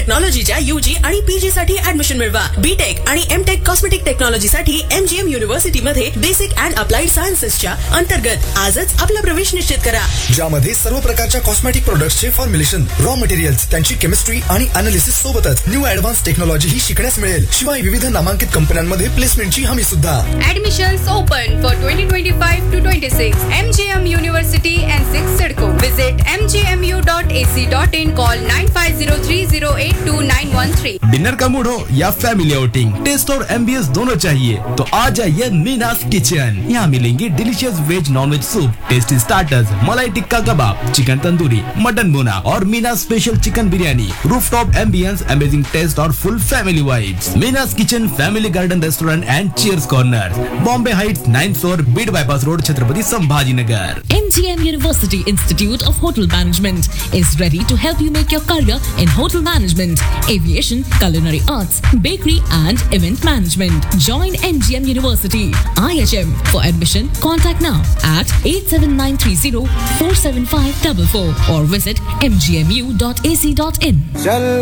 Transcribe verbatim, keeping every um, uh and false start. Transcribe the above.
टेक्नॉलॉजीच्या UG आणि PG साठी admission मिळवा. बीटेक आणि एमटेक कॉस्मेटिक टेक्नॉलॉजी साठी एमजीएम युनिव्हर्सिटी मध्ये बेसिक अँड अप्लाइड सायन्सेसच्या अंतर्गत आजच आपला प्रवेश निश्चित करा. ज्यामध्ये सर्व प्रकारच्या कॉस्मेटिक प्रोडक्ट्सचे फॉर्म्युलेशन, रॉ मटेरियल्स, त्यांची केमिस्ट्री आणि अनालिसिस सोबतच न्यू ऍडव्हान्स टेक्नॉलॉजी ही शिकण्यास मिळेल. शिवाय विविध नामांकित कंपन्यांमध्ये प्लेसमेंटची हमी सुद्धा. Admissions open for twenty twenty-five to twenty-six. M G M University and six Sidco. Visit m g m u dot a c dot in. Call nine five zero three zero eight two nine one three. Dinner का mood हो या family outing, test और ambience दोनों चाहिए तो आ जाइए मीनास kitchen. यहाँ मिलेंगे delicious veg non veg soup, tasty starters, मलाई टिक्का कबाब, चिकन तंदूरी, मटन बोना और मीनास special chicken biryani. Rooftop ambience, amazing taste और full family vibes. मीनास kitchen, family garden restaurant and cheers corner, Bombay Heights, ninth floor, Beed bypass road, Chhatrapati Sambhajinagar. M G M University Institute of Hotel Management is ready to help you make your career in hotel management, aviation, culinary arts, bakery and event management. Join M G M University, I H M. For admission, contact now at eight seven nine three zero four seven five four four or visit m g m u dot a c dot in.